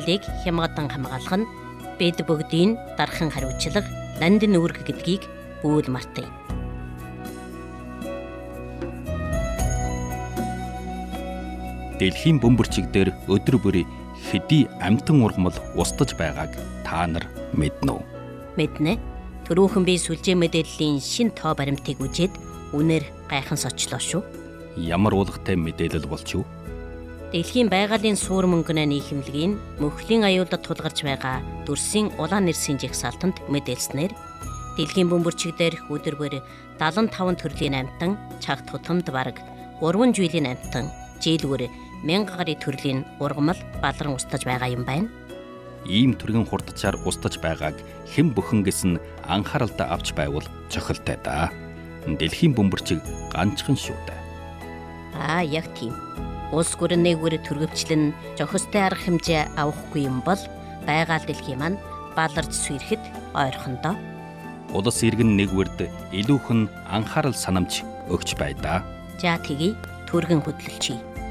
амьдралыг хямгадан хамгаалах нь бид бүгдийн дархан хариуцлага ландин үүрэг гэдгийг бүүл мартая. Дэлхийн бөмбөрчиг дээр өдөр бүр хэдий амтан ургамал устж байгааг та нар мэднэ үү? Мэднэ. Түрүүхэн би сүлжээ мэдээллийн шин тоо баримтыг үзээд үнээр гайхан сочлоо шүү. Ямар уулгатай мэдээлэл болч юу? Дэлхийн байгалийн суур мөнгөний нийхэмлэгийн мөхлийн аюулд тулгарч байгаа дүрсийн улаан нэрсийн жагсаалтанд мэдээлснээр дэлхийн бөмбөрчиг дээр өдөр бүр 75 төрлийн амтан, чагт тутамд бараг 3 жилийн амтан, жилгүр 1000 гаруй төрлийн ургамал балран устж байгаа юм байна. Ийм төргийн хурдчаар устж байгааг хэн бүхэн гэсэн анхааралтай авч байвал цохилтой да. Дэлхийн бөмбөрчиг ганцхан шүү дээ. Яг тийм. Улс гүрэн нэгүр төргөвчлэн зохистой арга хэмжээ авахгүй юм бол байгаль дэлхийн маань баларж сүйрэхэд ойрхондоо. Улс иргэн нэгүрд илүүхэн анхаарал санамж өгч бай да. За тгий, түргэн хөдлөлчий.